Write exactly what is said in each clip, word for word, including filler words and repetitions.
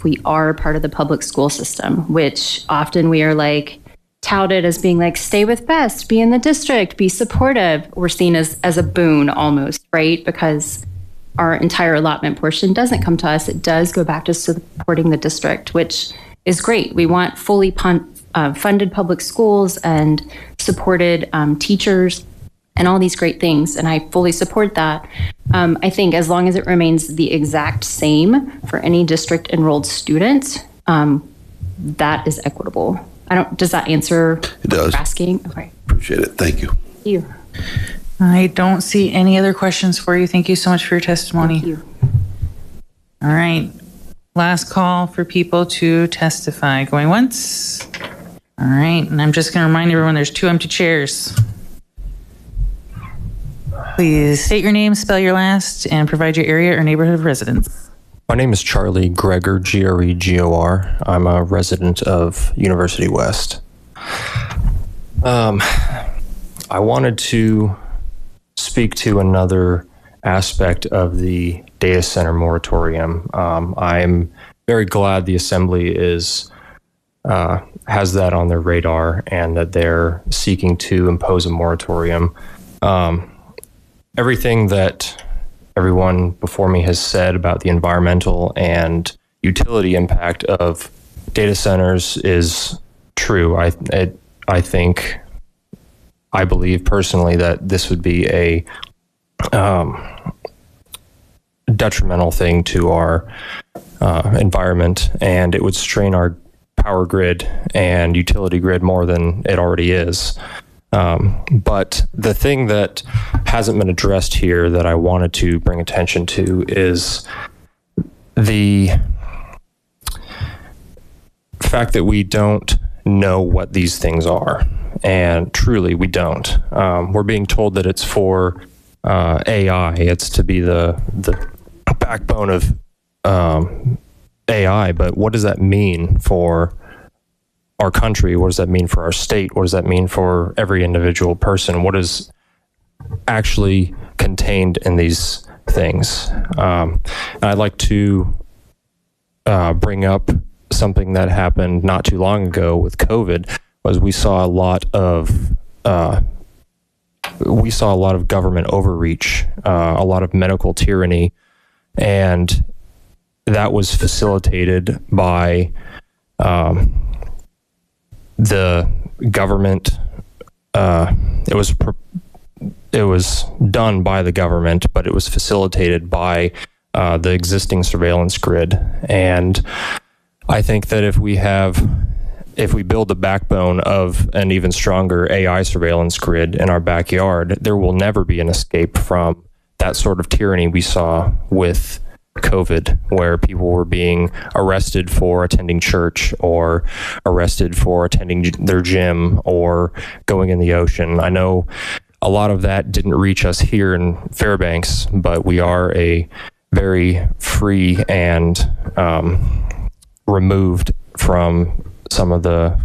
we are part of the public school system, which often we are like touted as being like, stay with best, be in the district, be supportive. We're seen as, as a boon almost, right? Because our entire allotment portion doesn't come to us. It does go back to supporting the district, which is great. We want fully pun- uh, funded public schools and supported um, teachers and all these great things. And I fully support that. Um, I think as long as it remains the exact same for any district enrolled student, um, that is equitable. I don't, does that answer it does. What you're asking? Okay. Appreciate it. Thank you. Thank you. I don't see any other questions for you. Thank you so much for your testimony. Thank you. All right. Last call for people to testify. Going once. All right. And I'm just going to remind everyone there's two empty chairs. Please state your name, spell your last, and provide your area or neighborhood of residence. My name is Charlie Gregor, G R E G O R. I'm a resident of University West. Um, I wanted to speak to another aspect of the data center moratorium. Um, I'm very glad the Assembly is uh, has that on their radar and that they're seeking to impose a moratorium. Um, everything that everyone before me has said about the environmental and utility impact of data centers is true. I it, I think, I believe personally that this would be a um, detrimental thing to our uh, environment, and it would strain our power grid and utility grid more than it already is. Um, but the thing that hasn't been addressed here that I wanted to bring attention to is the fact that we don't know what these things are. And truly, we don't. Um, we're being told that it's for uh, A I. It's to be the, the backbone of um, A I. But what does that mean for our country? What does that mean for our state? What does that mean for every individual person? What is actually contained in these things? Um, and I'd like to uh, bring up something that happened not too long ago with COVID. Was we saw a lot of uh, we saw a lot of government overreach, uh, a lot of medical tyranny, and that was facilitated by um, the government. Uh, it was it was done by the government, but it was facilitated by uh, the existing surveillance grid. And I think that if we have, if we build the backbone of an even stronger A I surveillance grid in our backyard, there will never be an escape from that sort of tyranny we saw with COVID, where people were being arrested for attending church or arrested for attending their gym or going in the ocean. I know a lot of that didn't reach us here in Fairbanks, but we are a very free and um, removed from some of the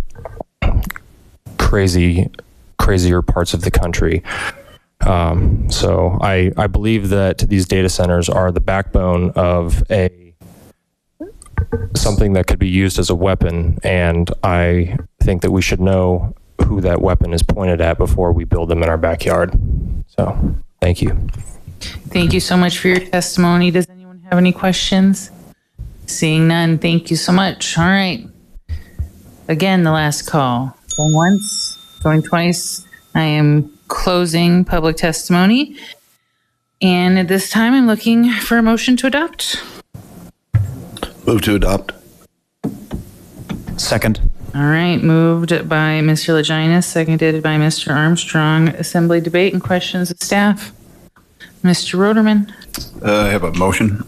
crazy, crazier parts of the country. Um, so I, I believe that these data centers are the backbone of a something that could be used as a weapon, and I think that we should know who that weapon is pointed at before we build them in our backyard. So thank you. Thank you so much for your testimony. Does anyone have any questions? Seeing none, thank you so much. All right. Again, the last call. Going once, going twice. I am closing public testimony. And at this time, I'm looking for a motion to adopt. Move to adopt. Second. All right. Moved by Mister Laginas, seconded by Mister Armstrong. Assembly debate and questions of staff. Mister Roderman. Uh, I have a motion.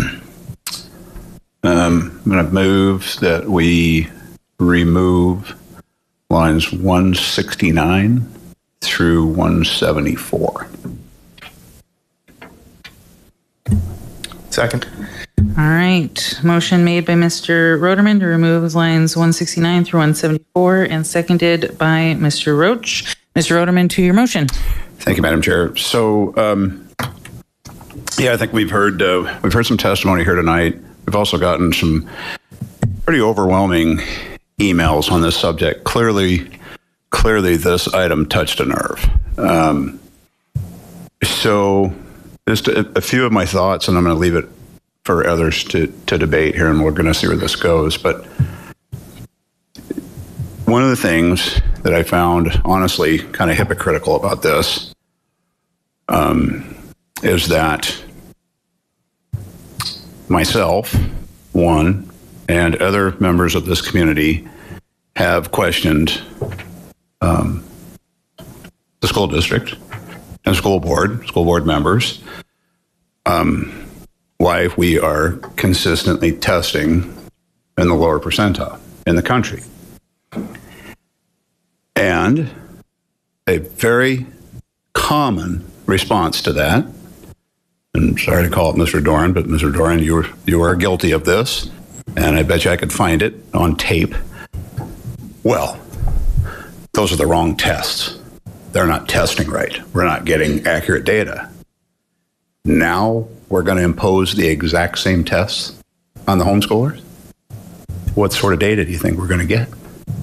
um, I'm going to move that we remove lines one sixty-nine through one seventy-four. Second. All right. Motion made by Mister Roderman to remove lines one sixty-nine through one seventy-four and seconded by Mister Roach. Mister Roderman, to your motion. Thank you, Madam Chair. So, um, yeah, I think we've heard uh, we've heard some testimony here tonight. We've also gotten some pretty overwhelming emails on this subject. Clearly, clearly this item touched a nerve. Um, so just a, a few of my thoughts, and I'm going to leave it for others to, to debate here, and we're going to see where this goes. But one of the things that I found, honestly, kind of hypocritical about this um, is that myself, one, and other members of this community have questioned um, the school district and school board, school board members, um, why we are consistently testing in the lower percentile in the country. And a very common response to that, and sorry to call it Mister Doran, but Mister Doran, you were, you are guilty of this, and I bet you I could find it on tape. Well, those are the wrong tests. They're not testing right. We're not getting accurate data. Now we're going to impose the exact same tests on the homeschoolers? What sort of data do you think we're going to get?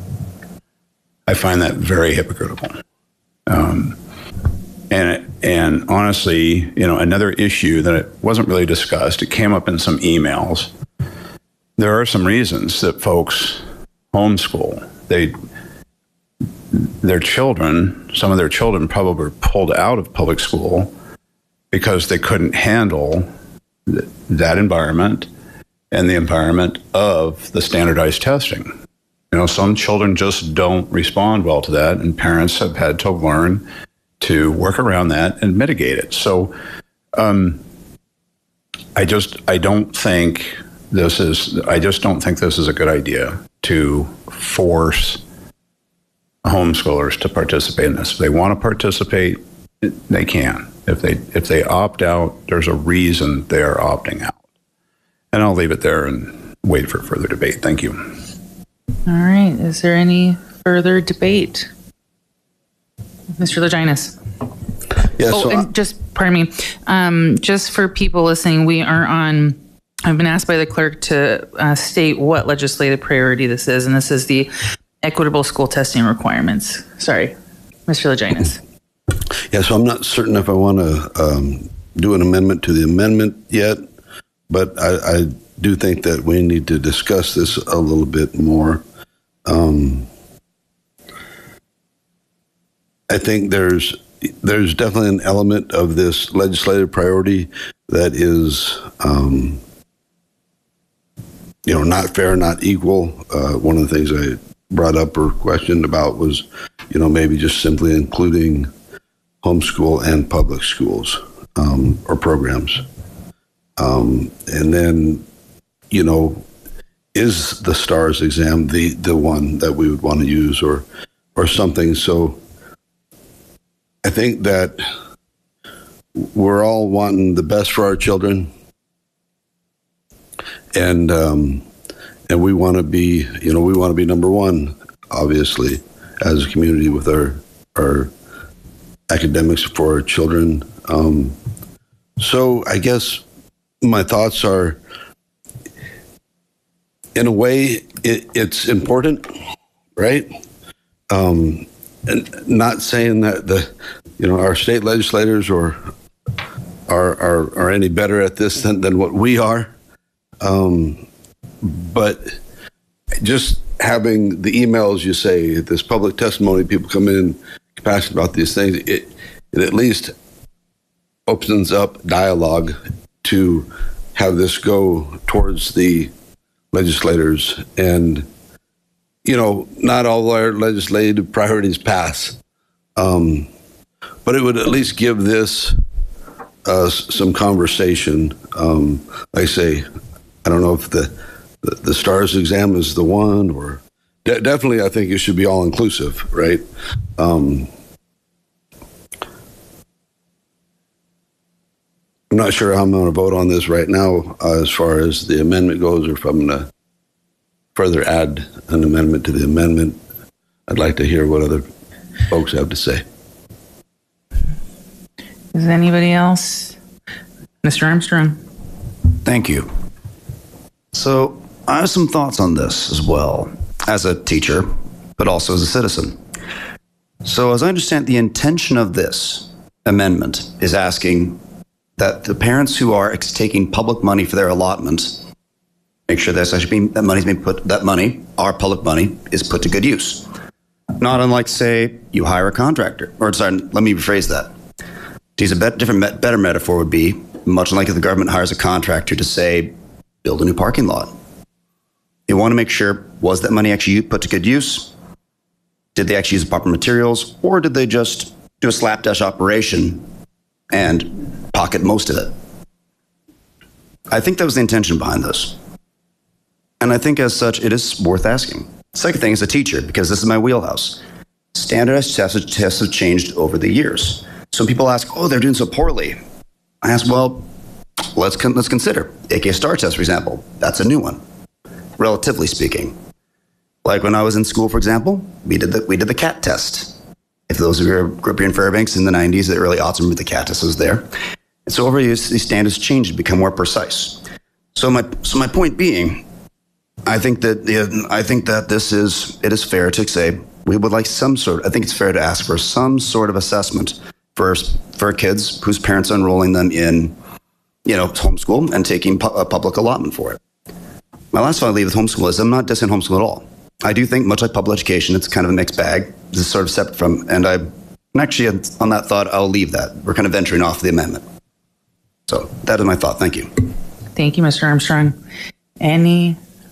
I find that very hypocritical. Um, and and honestly, you know, another issue that it wasn't really discussed, it came up in some emails. There are some reasons that folks homeschool. They, their children, some of their children probably were pulled out of public school because they couldn't handle th- that environment and the environment of the standardized testing. You know, some children just don't respond well to that, and parents have had to learn to work around that and mitigate it. So um, I just, I don't think this is, I just don't think this is a good idea to force homeschoolers to participate in this. If they want to participate, they can. If they, if they opt out, there's a reason they're opting out. And I'll leave it there and wait for further debate. Thank you. All right. Is there any further debate? Mister Laginas. Yeah, oh, so and just, pardon me, um, just for people listening, we are on, I've been asked by the clerk to uh, state what legislative priority this is, and this is the equitable school testing requirements. Sorry, Mister Laginas. yeah, so I'm not certain if I want to um, do an amendment to the amendment yet, but I, I do think that we need to discuss this a little bit more. Um, I think there's there's definitely an element of this legislative priority that is, um, you know, not fair, not equal. Uh, one of the things I brought up or questioned about was, you know, maybe just simply including homeschool and public schools um, or programs. Um, and then, you know, is the STARS exam the, the one that we would want to use or or something? So I think that we're all wanting the best for our children, and um, and we want to be, you know, we want to be number one, obviously, as a community with our our academics for our children. Um, so I guess my thoughts are, in a way, it, it's important, right? Um, and not saying that the, you know, our state legislators or are are, are any better at this than, than what we are, um, but just having the emails, you say, this public testimony, people come in passionate about these things, it it at least opens up dialogue to have this go towards the legislators. And, you know, not all our legislative priorities pass, um, but it would at least give this uh, some conversation. Um, like I say, I don't know if the, the, the STARS exam is the one, or de- definitely I think it should be all inclusive, right? Um, I'm not sure how I'm going to vote on this right now uh, as far as the amendment goes, or if I'm going to further add an amendment to the amendment. I'd like to hear what other folks have to say. Is anybody else? Mister Armstrong. Thank you. So I have some thoughts on this as well, as a teacher, but also as a citizen. So as I understand, the intention of this amendment is asking that the parents who are taking public money for their allotment make sure that's actually being, that money's being put, that money, our public money, is put to good use. Not unlike, say, you hire a contractor. Or, sorry, let me rephrase that. To use a bet, different, better metaphor would be, much like if the government hires a contractor to, say, build a new parking lot. They want to make sure, was that money actually put to good use? Did they actually use the proper materials? Or did they just do a slapdash operation and pocket most of it? I think that was the intention behind this. And I think as such, it is worth asking. Second thing is a teacher, because this is my wheelhouse. Standardized tests, tests have changed over the years. So people ask, oh, they're doing so poorly. I ask, well, let's con- let's consider. A K STAR test, for example. That's a new one, relatively speaking. Like when I was in school, for example, we did the, we did the CAT test. If those of you who grew up here in Fairbanks in the nineties, the early aughts, remember the CAT test was there. And so over the years, these standards changed to become more precise. So my so my point being, I think that the, I think that this is, it is fair to say we would like some sort, I think it's fair to ask for some sort of assessment for, for kids whose parents are enrolling them in, you know, homeschool and taking pu- a public allotment for it. My last thought I leave with homeschool is I'm not dissing homeschool at all. I do think, much like public education, it's kind of a mixed bag. This is sort of separate from, and I, and actually on that thought, I'll leave that. We're kind of venturing off the amendment. So that is my thought. Thank you. Thank you, Mister Armstrong. Any?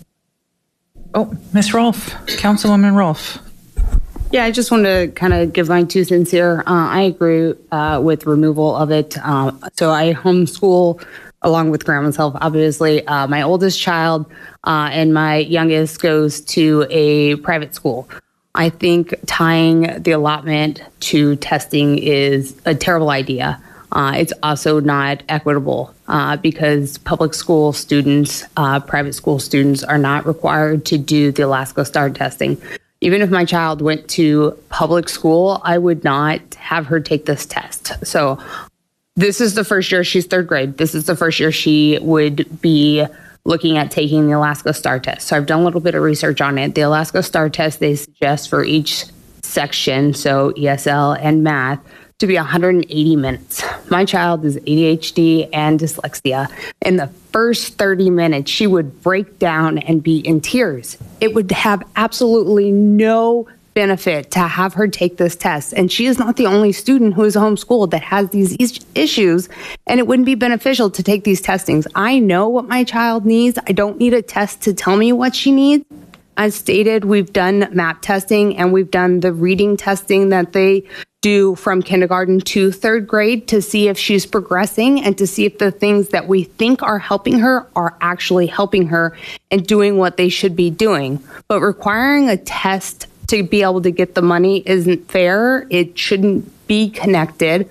Oh, Miz Rolfe, Councilwoman Rolfe. Yeah, I just want to kind of give my two cents here. Uh, I agree uh, with removal of it. Uh, so I homeschool along with Grandma's Health, obviously. Uh, my oldest child uh, and my youngest goes to a private school. I think tying the allotment to testing is a terrible idea. Uh, it's also not equitable uh, because public school students, uh, private school students are not required to do the Alaska STAR testing. Even if my child went to public school, I would not have her take this test. So this is the first year, she's third grade. This is the first year she would be looking at taking the Alaska STAR test. So I've done a little bit of research on it. The Alaska STAR test, they suggest for each section, so E S L and math, to be one hundred eighty minutes. My child is A D H D and dyslexia. In the first thirty minutes, she would break down and be in tears. It would have absolutely no benefit to have her take this test. And she is not the only student who is homeschooled that has these is- issues, and it wouldn't be beneficial to take these testings. I know what my child needs. I don't need a test to tell me what she needs. As stated, we've done MAP testing and we've done the reading testing that they do from kindergarten to third grade to see if she's progressing and to see if the things that we think are helping her are actually helping her and doing what they should be doing. But requiring a test to be able to get the money isn't fair. It shouldn't be connected.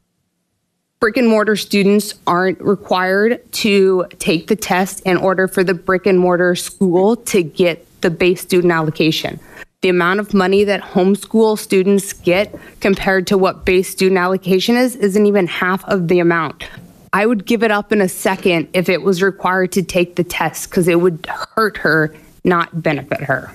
Brick and mortar students aren't required to take the test in order for the brick and mortar school to get the base student allocation. The amount of money that homeschool students get compared to what base student allocation is, isn't even half of the amount. I would give it up in a second if it was required to take the test because it would hurt her, not benefit her.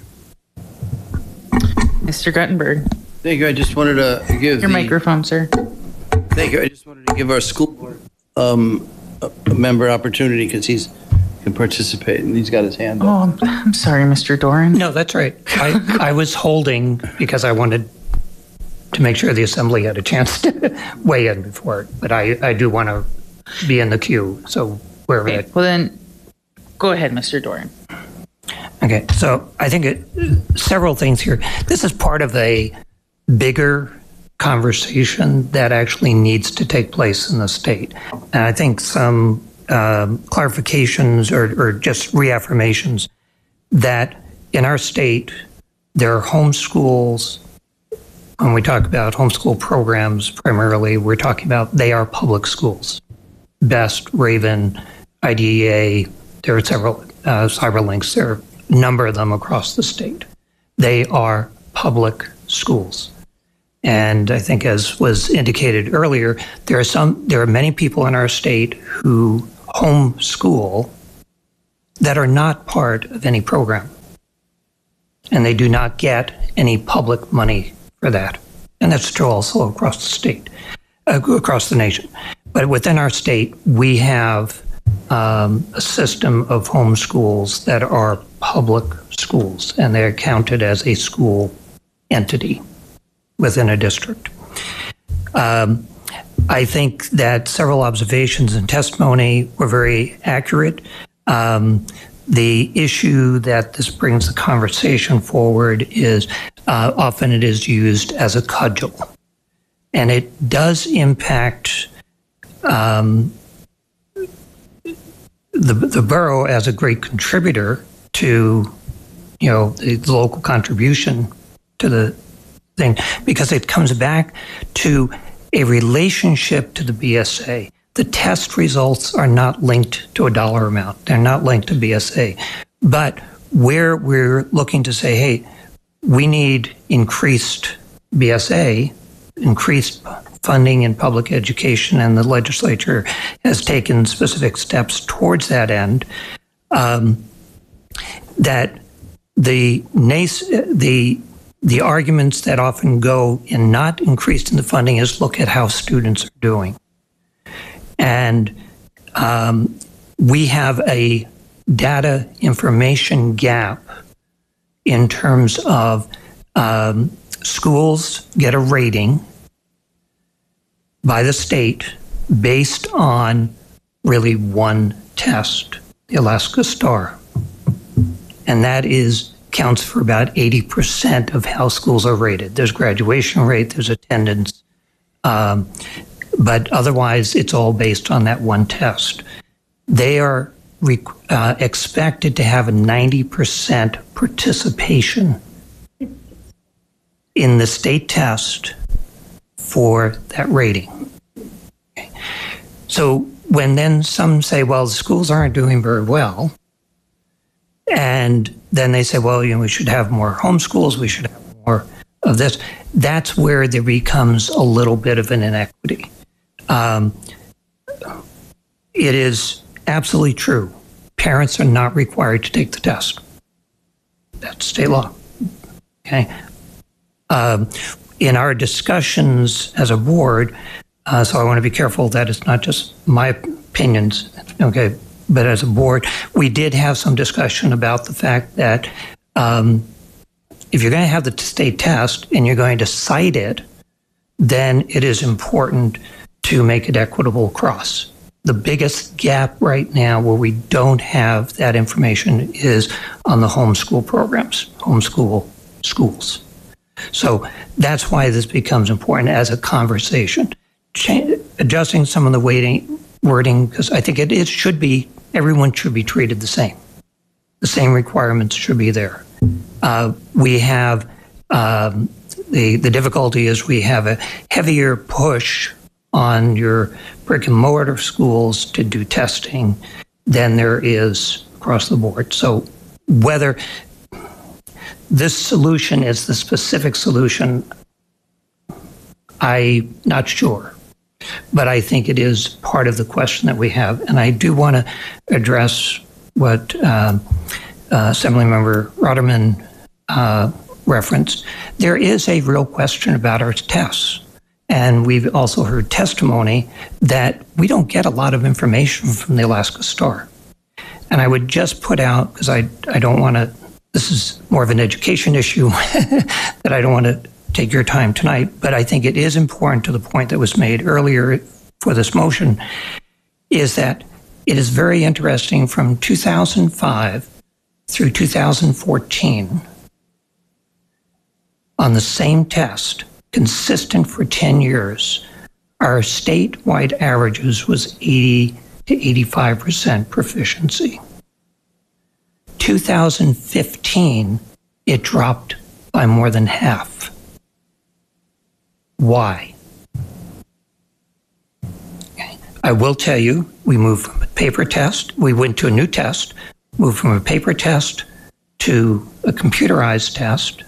Mister Guttenberg. Thank you. I just wanted to give Your the, microphone, sir. Thank you. I just wanted to give our school board um, a, a member opportunity because he's can participate and he's got his hand up. Oh, I'm, I'm sorry, Mister Doran. No, that's right. I, I was holding because I wanted to make sure the assembly had a chance to weigh in before it. But I, I do want to be in the queue. So wherever Okay, it. well then, go ahead, Mister Doran. Okay, so I think it, several things here. This is part of a bigger conversation that actually needs to take place in the state. And I think some um, clarifications or, or just reaffirmations that in our state, there are homeschools. When we talk about homeschool programs, primarily, we're talking about they are public schools. Best, Raven, I D E A, there are several, uh, CyberLinks, there are a number of them across the state. They are public schools. And I think, as was indicated earlier, there are some, there are many people in our state who homeschool that are not part of any program. And they do not get any public money for that. And that's true also across the state, uh, across the nation. But within our state, we have um, a system of homeschools that are public schools, and they're counted as a school entity within a district. Um, I think that several observations and testimony were very accurate. Um, the issue that this brings the conversation forward is uh, often it is used as a cudgel. And it does impact um, the, the borough as a great contributor to, you know, the, the local contribution to the thing, because it comes back to a relationship to the B S A. The test results are not linked to a dollar amount. They're not linked to B S A. But where we're looking to say, hey, we need increased B S A, increased funding in public education, and the legislature has taken specific steps towards that end, um, that the the the arguments that often go in not increasing the funding is look at how students are doing. And um, we have a data information gap in terms of um, schools get a rating by the state based on really one test, the Alaska Star. And that is counts for about eighty percent of how schools are rated. There's graduation rate, there's attendance, um, but otherwise it's all based on that one test. They are re- uh, expected to have a ninety percent participation in the state test for that rating. Okay. So when then some say, well, the schools aren't doing very well, and then they say, well, you know, we should have more homeschools, we should have more of this. That's where there becomes a little bit of an inequity. Um, it is absolutely true. Parents are not required to take the test. That's state law. Okay. Um, in our discussions as a board, uh, so I want to be careful that it's not just my opinions. Okay. But as a board, we did have some discussion about the fact that um, if you're going to have the state test and you're going to cite it, then it is important to make it equitable across. The biggest gap right now where we don't have that information is on the homeschool programs, homeschool schools. So that's why this becomes important as a conversation. Ch- adjusting some of the weighting, wording, because I think it, it should be, everyone should be treated the same. The same requirements should be there. Uh, we have, um, the, the difficulty is we have a heavier push on your brick and mortar schools to do testing than there is across the board. So whether this solution is the specific solution, I'm not sure. But I think it is part of the question that we have. And I do want to address what uh, uh, Assemblymember Rotterman uh, referenced. There is a real question about our tests. And we've also heard testimony that we don't get a lot of information from the Alaska Star. And I would just put out, because I, I don't want to, this is more of an education issue that I don't want to take your time tonight, but I think it is important to the point that was made earlier for this motion, is that it is very interesting from two thousand five through two thousand fourteen on the same test, consistent for ten years, our statewide averages was eighty to eighty-five percent proficiency. two thousand fifteen, it dropped by more than half. Why? Okay. I will tell you, we moved from a paper test, we went to a new test, moved from a paper test to a computerized test,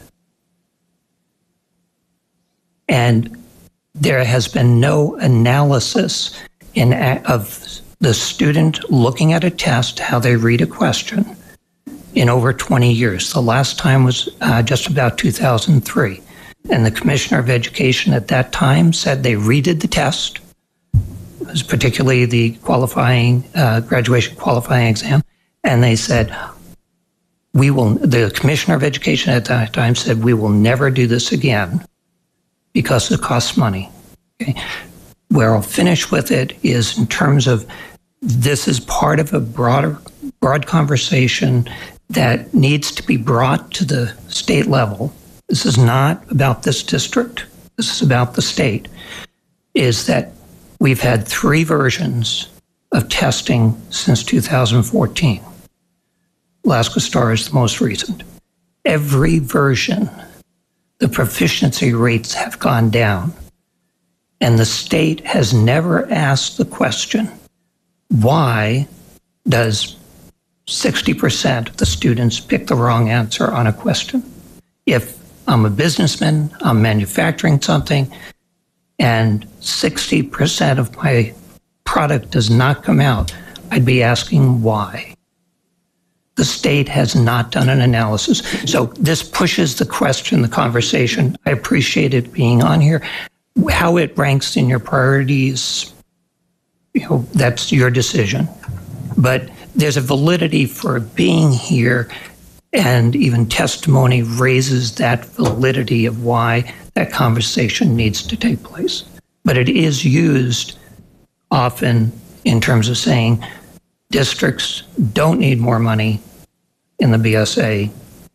and there has been no analysis in of the student looking at a test, how they read a question, in over twenty years. The last time was uh, just about two thousand three. And the Commissioner of Education at that time said they redid the test, it was particularly the qualifying, uh, graduation qualifying exam, and they said, we will, the Commissioner of Education at that time said, we will never do this again because it costs money. Okay? Where I'll finish with it is in terms of this is part of a broader, broad conversation that needs to be brought to the state level. This is not about this district. This is about the state. Is that we've had three versions of testing since two thousand fourteen. Alaska Star is the most recent. Every version, the proficiency rates have gone down. And the state has never asked the question, why does sixty percent of the students pick the wrong answer on a question? If I'm a businessman, I'm manufacturing something, and sixty percent of my product does not come out, I'd be asking why. The state has not done an analysis. So this pushes the question, the conversation. I appreciate it being on here. How it ranks in your priorities, you know, that's your decision. But there's a validity for being here, and even testimony raises that validity of why that conversation needs to take place. But it is used often in terms of saying districts don't need more money in the B S A,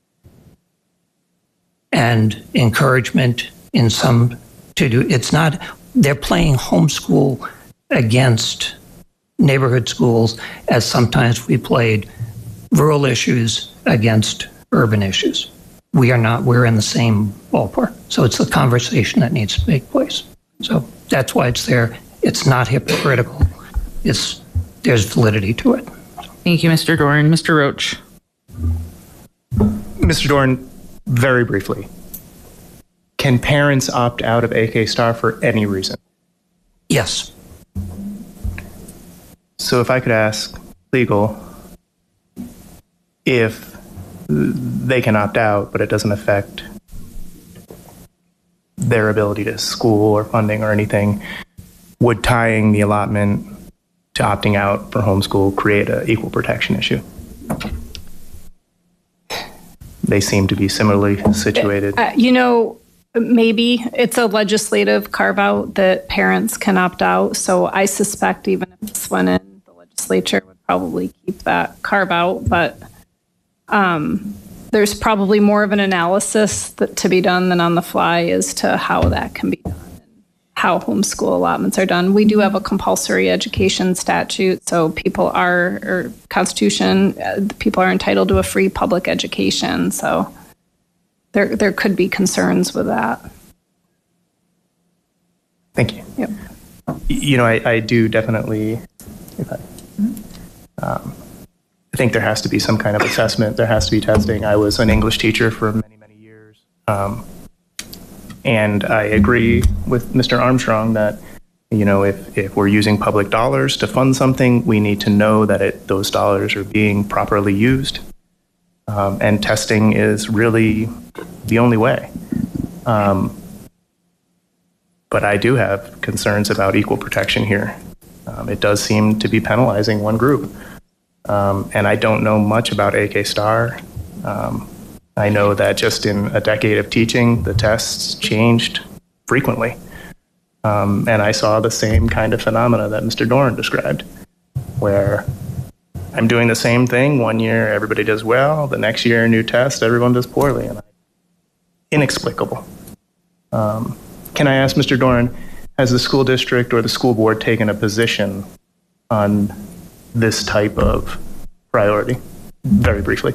and encouragement in some to do. It's not, they're playing homeschool against neighborhood schools as sometimes we played rural issues against urban issues. We are not, we're in the same ballpark. So it's the conversation that needs to take place. So that's why it's there. It's not hypocritical. It's, there's validity to it. Thank you, Mister Doran. Mister Roach. Mister Doran, very briefly, can parents opt out of A K Star for any reason? Yes. So if I could ask legal, if they can opt out, but it doesn't affect their ability to school or funding or anything, would tying the allotment to opting out for homeschool create an equal protection issue? They seem to be similarly situated. Uh, you know, maybe it's a legislative carve out that parents can opt out. So I suspect even if this went in, the legislature would probably keep that carve out. But um, there's probably more of an analysis that, to be done than on the fly as to how that can be done and how homeschool allotments are done. We do have a compulsory education statute, so people are, or Constitution, uh, people are entitled to a free public education. So there there could be concerns with that. Thank you. Yep. You know, I, I do definitely, if I, um, I think there has to be some kind of assessment. There has to be testing. I was an English teacher for many, many years. Um, and I agree with Mister Armstrong that, you know, if, if we're using public dollars to fund something, we need to know that it, those dollars are being properly used. Um, and testing is really the only way. Um, but I do have concerns about equal protection here. Um, it does seem to be penalizing one group. Um, and I don't know much about A K Star. Um, I know that just in a decade of teaching, the tests changed frequently. Um, and I saw the same kind of phenomena that Mister Doran described, where I'm doing the same thing. One year, everybody does well. The next year, a new test, everyone does poorly. And I, inexplicable. Um, can I ask Mister Doran, has the school district or the school board taken a position on this type of priority? Very briefly.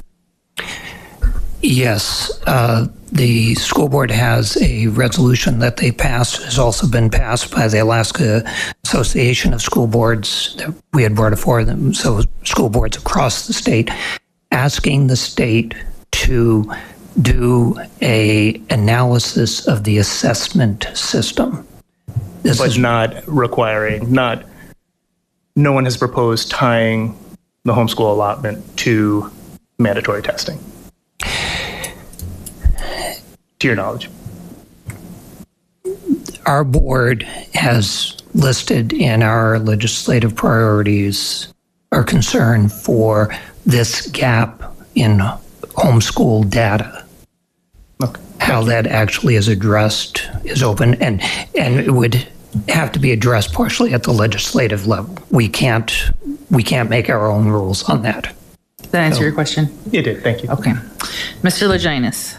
Yes, uh, the school board has a resolution that they passed, has also been passed by the Alaska Association of School Boards that we had brought it for them, so school boards across the state, asking the state to do a analysis of the assessment system. This but is not requiring, not no one has proposed tying the homeschool allotment to mandatory testing, to your knowledge. Our board has listed in our legislative priorities our concern for this gap in homeschool data. Okay. How that actually is addressed is open, and and it would have to be addressed partially at the legislative level. We can't we can't make our own rules on that. Did that answer So- your question? It did. Thank you. Okay. Mister Laginas.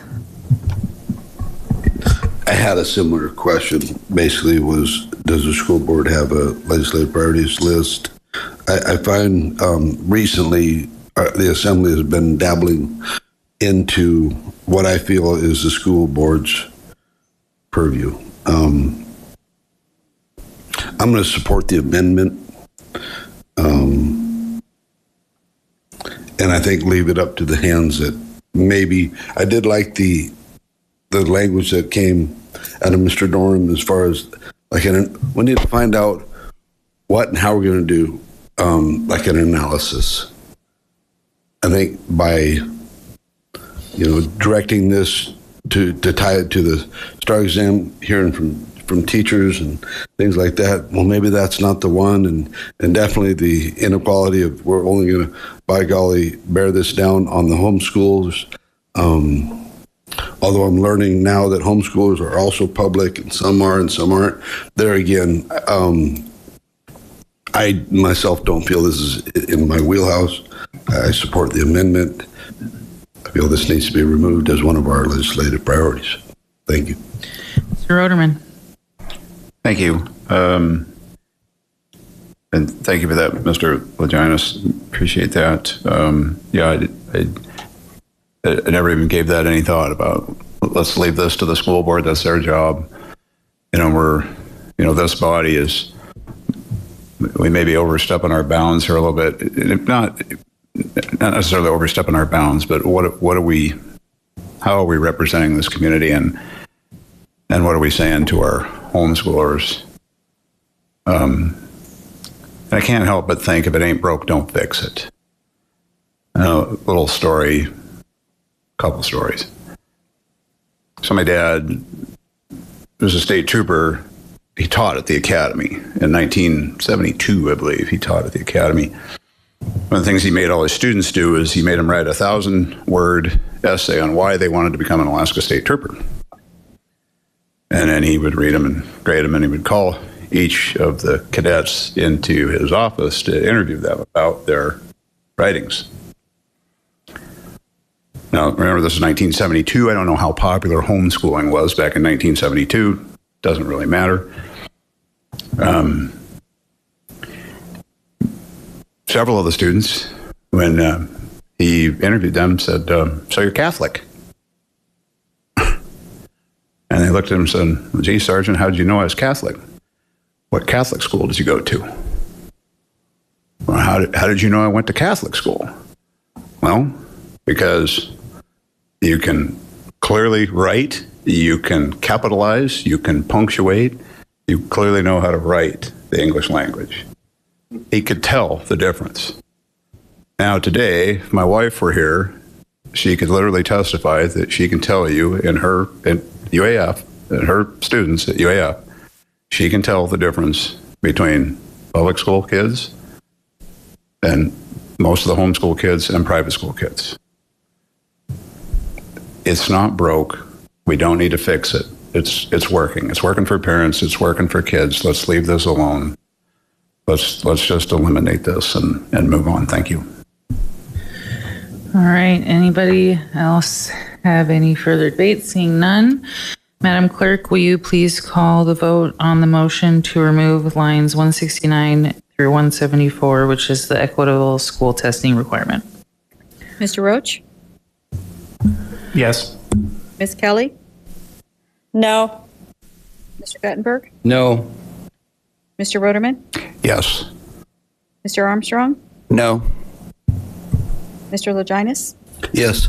I had a similar question. Basically, was does the school board have a legislative priorities list? I, I find um, recently uh, the assembly has been dabbling into what I feel is the school board's purview. Um, I'm going to support the amendment, um, and I think leave it up to the hands that maybe I did like the the language that came out of Mister Doran as far as like an, we need to find out what and how we're going to do um, like an analysis. I think by you know directing this to to tie it to the STAR exam, hearing from from teachers and things like that, well, maybe that's not the one, and and definitely the inequality of we're only going to, by golly, bear this down on the homeschoolers. Um, although I'm learning now that homeschoolers are also public, and some are and some aren't. There again, um, I myself don't feel this is in my wheelhouse. I support the amendment. I feel this needs to be removed as one of our legislative priorities. Thank you. Mister Roderman. Thank you. Um, and thank you for that, Mister Laginas. Appreciate that. Um, yeah, I, I, I never even gave that any thought about, let's leave this to the school board. That's their job. You know, we're, you know, this body is, we may be overstepping our bounds here a little bit. Not, not necessarily overstepping our bounds, but what, what are we, how are we representing this community, and, and what are we saying to our homeschoolers? Um, and I can't help but think, if it ain't broke, don't fix it. A little story, couple stories. So my dad was a state trooper. He taught at the academy in nineteen seventy-two, I believe. He taught at the academy. One of the things he made all his students do is he made them write a thousand word essay on why they wanted to become an Alaska State Trooper. And then he would read them and grade them, and he would call each of the cadets into his office to interview them about their writings. Now, remember, this is nineteen seventy-two. I don't know how popular homeschooling was back in nineteen seventy-two. Doesn't really matter. Um, several of the students, when uh, he interviewed them, said, uh, so you're Catholic? And they looked at him and said, gee, Sergeant, how did you know I was Catholic? What Catholic school did you go to? Well, how did, how did you know I went to Catholic school? Well, because you can clearly write, you can capitalize, you can punctuate, you clearly know how to write the English language. He could tell the difference. Now today, if my wife were here, she could literally testify that she can tell you in her in U A F, and her students at U A F, she can tell the difference between public school kids and most of the homeschool kids and private school kids. It's not broke. We don't need to fix it. It's it's working. It's working for parents. It's working for kids. Let's leave this alone. Let's let's just eliminate this and, and move on. Thank you. All right. Anybody else have any further debate? Seeing none. Madam Clerk, will you please call the vote on the motion to remove lines one sixty-nine through one seventy-four, which is the equitable school testing requirement? Mister Roach? Yes. Miz Kelly? No. Mister Guttenberg? No. Mister Roderman? Yes. Mister Armstrong? No. Mister Laginas? Yes.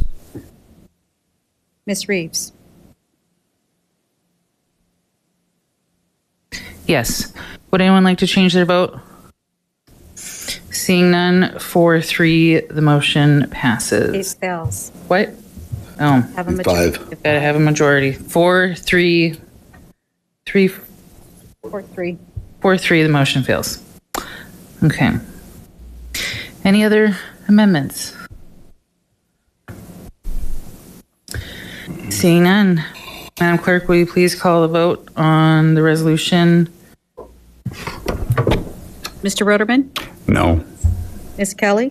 Miz Reeves? Yes. Would anyone like to change their vote? Seeing none, four, three, the motion passes. Case fails. What? Oh, Have a majority. Five. gotta have a majority. Four, three, three, Four, three. four, three, the motion fails. Okay. Any other amendments? Seeing none. Madam Clerk, will you please call the vote on the resolution? Mister Roderman? No. Miz Kelly?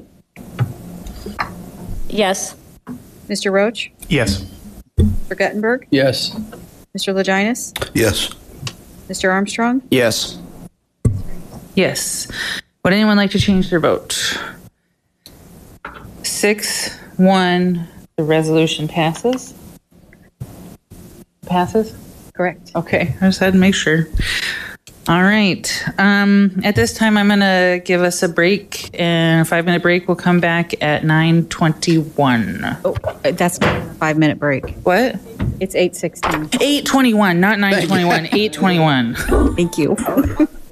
Yes. Mister Roach? Yes. Mister Guttenberg? Yes. Mister Laginas? Yes. Mister Armstrong? Yes. Yes. Would anyone like to change their vote? Six, one, the resolution passes? Passes? Correct. Okay, I just had to make sure. All right. Um, at this time, I'm going to give us a break, and a five-minute break. We'll come back at nine twenty-one. Oh, that's not a five-minute break. What? It's eight sixteen. eight twenty-one, not nine twenty-one, eight twenty-one. Thank you.